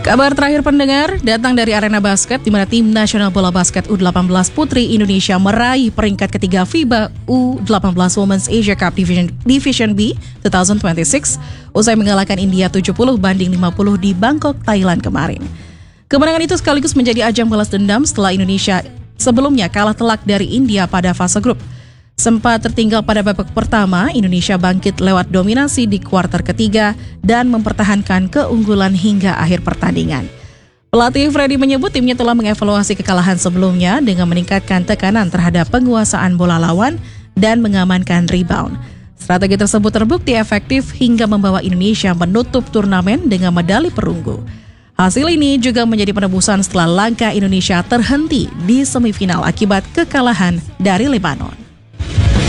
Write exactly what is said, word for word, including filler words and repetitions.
Kabar terakhir pendengar datang dari arena basket di mana tim nasional bola basket U delapan belas Putri Indonesia meraih peringkat ketiga FIBA U delapan belas Women's Asia Cup Division, Division B dua ribu dua puluh enam usai mengalahkan India tujuh puluh banding lima puluh di Bangkok, Thailand kemarin. Kemenangan itu sekaligus menjadi ajang balas dendam setelah Indonesia sebelumnya kalah telak dari India pada fase grup. Sempat tertinggal pada babak pertama, Indonesia bangkit lewat dominasi di kuarter ketiga dan mempertahankan keunggulan hingga akhir pertandingan. Pelatih Freddy menyebut timnya telah mengevaluasi kekalahan sebelumnya dengan meningkatkan tekanan terhadap penguasaan bola lawan dan mengamankan rebound. Strategi tersebut terbukti efektif hingga membawa Indonesia menutup turnamen dengan medali perunggu. Hasil ini juga menjadi penebusan setelah langkah Indonesia terhenti di semifinal akibat kekalahan dari Lebanon.